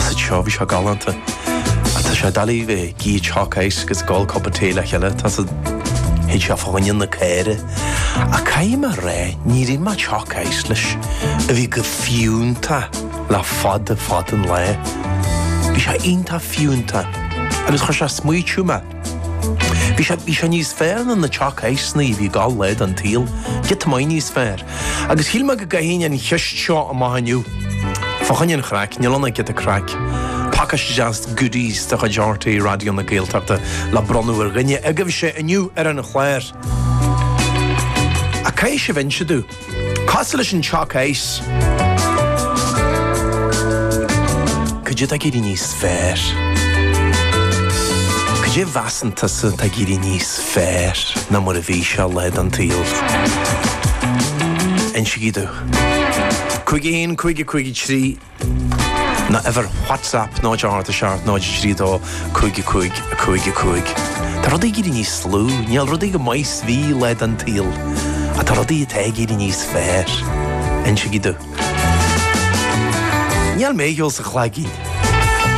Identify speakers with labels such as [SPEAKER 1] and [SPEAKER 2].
[SPEAKER 1] Tá seo bhí se galanta. A tá sé dalí bheith gí teáis gus gáil coppatéile cheile, tá hé se fáin na céire. A caiim a ré ní rin má teáis leis a bhí go fiúnta le fad an le. Bhí sé onanta fiúnta, agus chu se smuoitiúma. Bhí sé níos fearr na teáis naí bhí gáil leid an tíal, get mai níos fearr. Agus hílma go gahéine an cheist seo a maithaniu. Fáin chrac, nílanna get a crac. Pakas just goodies de geartaí radio na Gaeltachta le bronúir rinne agah sé aniu an chléir. A cai sé bhain se dú. Cás leis an teáis. Could a géirí níos fér. Could you bhasanta sa a géirí níos fér na mar a bhí se leid an tíal. En si gidú. Cuigéin, cuigi trí. Na ever WhatsApp ná dearta seart ná trí dó cuigi. Tá rud géirí níos slú, níl rud go mais bhí leid an tíal. A tá rud géirí níos fér. En si gidú. Níl méigiol sa chláigín.